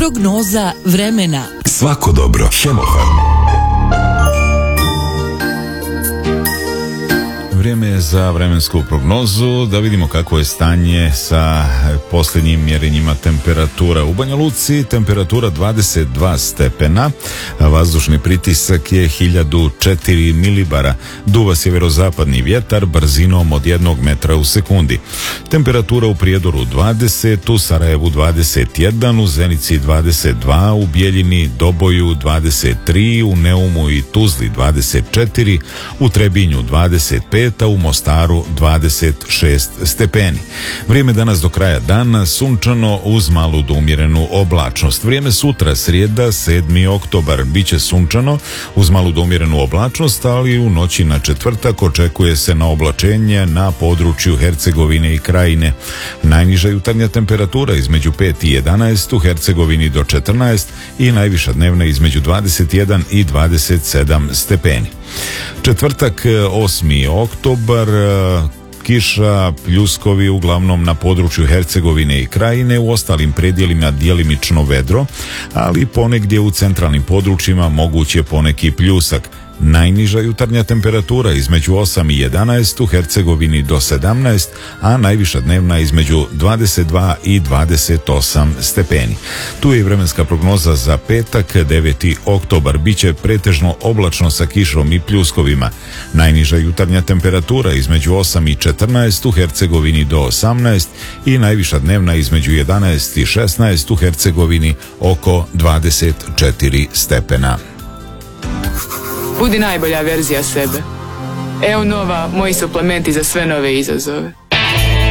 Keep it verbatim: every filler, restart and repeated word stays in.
Prognoza vremena. Svako dobro. Hemofarm. Vrijeme je za vremensku prognozu, da vidimo kako je stanje sa posljednjim mjerenjima temperatura. U Banja Luci temperatura dvadeset dva stepena, vazdušni pritisak je hiljadu četiri milibara, duva sjeverozapadni vjetar brzinom od jednog metra u sekundi. Temperatura u Prijedoru dvadeset, u Sarajevu dvadeset jedan, u Zenici dvadeset dva, u Bijeljini, Doboju dvadeset tri, u Neumu i Tuzli dvadeset četiri, u Trebinju dvadeset pet, a u Mostaru dvadeset šest stepeni. Vrijeme danas do kraja dana sunčano uz malu do umjerenu oblačnost. Vrijeme sutra, srijeda, sedmi oktobar, bit će sunčano uz malu do umjerenu oblačnost, ali u noći na četvrtak očekuje se na oblačenje na području Hercegovine i Krajine. Najniža jutarnja temperatura između pet i jedanaest, u Hercegovini do četrnaest i najviša dnevna između dvadeset jedan i dvadeset sedam stepeni. Četvrtak, osmi oktobar, kiša, pljuskovi uglavnom na području Hercegovine i Krajine, u ostalim predjelima djelimično vedro, ali ponegdje u centralnim područjima moguć je poneki pljusak. Najniža jutarnja temperatura između osam i jedanaest, u Hercegovini do sedamnaest, a najviša dnevna između dvadeset dva i dvadeset osam stepeni. Tu je i vremenska prognoza za petak, deveti oktobar. Biće pretežno oblačno sa kišom i pljuskovima. Najniža jutarnja temperatura između osam i četrnaest, u Hercegovini do osamnaest i najviša dnevna između jedanaest i šesnaest, u Hercegovini oko dvadeset četiri stepena. Budi najbolja verzija sebe. Evo nova, moji suplementi za sve nove izazove.